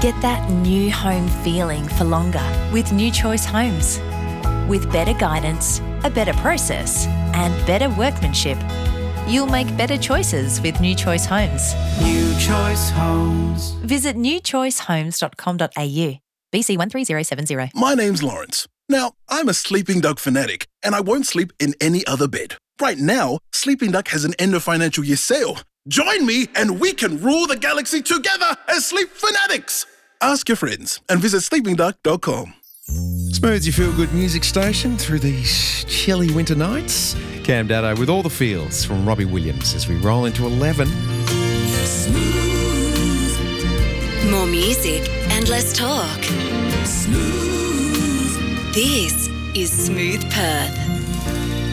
Get that new home feeling for longer with New Choice Homes. With better guidance, a better process, and better workmanship, you'll make better choices with New Choice Homes. New Choice Homes. Visit newchoicehomes.com.au. BC 13070. My name's Lawrence. Now, I'm a Sleeping Duck fanatic, and I won't sleep in any other bed. Right now, Sleeping Duck has an end of financial year sale. Join me and we can rule the galaxy together as sleep fanatics. Ask your friends and visit sleepingduck.com. Smooth's your feel-good music station through these chilly winter nights. Cam Daddo with all the feels from Robbie Williams as we roll into 11. Smooth. More music and less talk. Smooth. This is Smooth Perth.